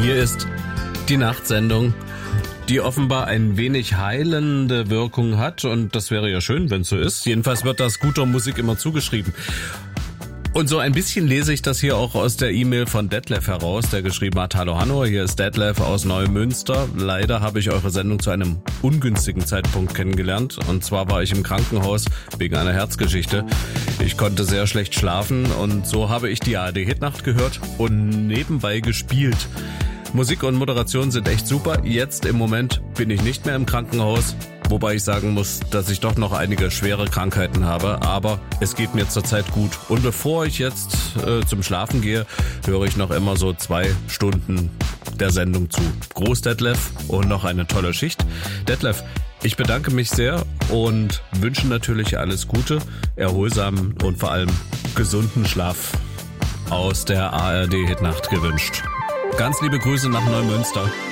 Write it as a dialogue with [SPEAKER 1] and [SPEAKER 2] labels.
[SPEAKER 1] Hier ist die Nachtsendung, die offenbar ein wenig heilende Wirkung hat. Und das wäre ja schön, wenn es so ist. Jedenfalls wird das guter Musik immer zugeschrieben. Und so ein bisschen lese ich das hier auch aus der E-Mail von Detlef heraus, der geschrieben hat: Hallo Hanno, hier ist Detlef aus Neumünster. Leider habe ich eure Sendung zu einem ungünstigen Zeitpunkt kennengelernt. Und zwar war ich im Krankenhaus wegen einer Herzgeschichte. Ich konnte sehr schlecht schlafen und so habe ich die ARD-Hitnacht gehört und nebenbei gespielt. Musik und Moderation sind echt super. Jetzt im Moment bin ich nicht mehr im Krankenhaus. Wobei ich sagen muss, dass ich doch noch einige schwere Krankheiten habe, aber es geht mir zurzeit gut. Und bevor ich jetzt zum Schlafen gehe, höre ich noch immer so 2 Stunden der Sendung zu. Groß Detlef und noch eine tolle Schicht. Detlef, ich bedanke mich sehr und wünsche natürlich alles Gute, erholsamen und vor allem gesunden Schlaf aus der ARD-Hitnacht gewünscht. Ganz liebe Grüße nach Neumünster.